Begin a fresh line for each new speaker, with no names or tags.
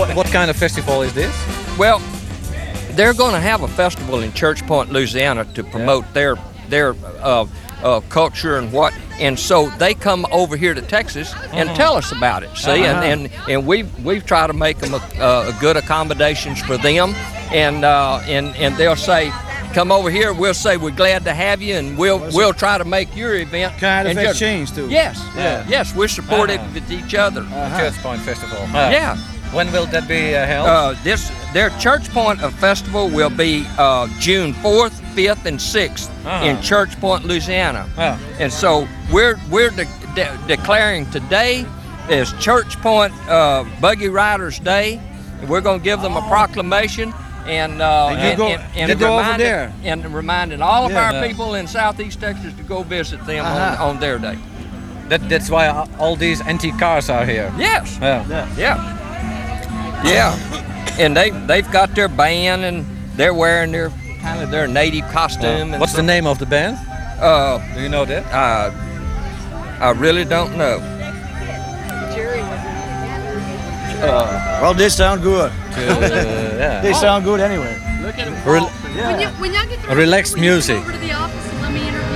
What kind of festival is this?
Well, they're going to have a festival in Church Point, Louisiana, to promote their culture and what, and so they come over here to Texas and tell us about it. See, and we've tried to make them a good accommodations for them, and they'll say, come over here. We'll say we're glad to have you, and we'll try to make your event
kind of exchange too.
Yes, yes, we're supportive with each other.
Church Point Festival.
Yeah.
When will that be held?
Their Church Point Festival will be June 4th, 5th, and 6th in Church Point, Louisiana. And so we're declaring today is Church Point Buggy Riders Day. We're going to give them a proclamation and reminding all of our people in Southeast Texas to go visit them on their day.
That's why all these antique cars are here.
Yes. Yeah, and they've got their band and they're wearing their kind of their native costume.
What's the name of the band? Do you know that?
I really don't know.
Well, they sound good.
Yeah.
They sound good anyway.
Relaxed music.